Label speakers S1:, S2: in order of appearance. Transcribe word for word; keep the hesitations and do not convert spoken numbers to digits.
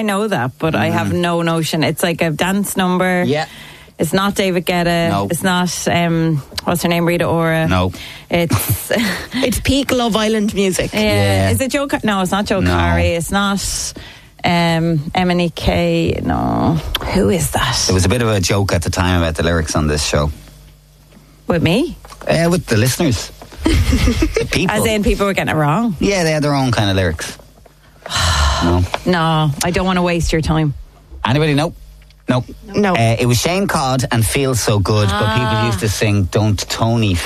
S1: I know that, but mm. I have no notion. It's like a dance number.
S2: Yeah.
S1: It's not David Guetta.
S2: No.
S1: It's not, um, what's her name, Rita Ora.
S2: No.
S1: It's
S3: it's peak Love Island music.
S1: Yeah.
S2: Yeah.
S1: Is it Joe? Car- no, it's not Joe
S2: No.
S1: Carey. It's not um, M N E K. No. Who is that?
S2: It was a bit of a joke at the time about the lyrics on this show.
S1: With me?
S2: Uh, with the listeners. The people.
S1: As in, people were getting it wrong?
S2: Yeah, they had their own kind of lyrics. No.
S1: No, I don't want to waste your time.
S2: Anybody know? No.
S3: No.
S2: Uh, it was Shane Codd and Feels So Good, ah. but people used to sing Don't Tony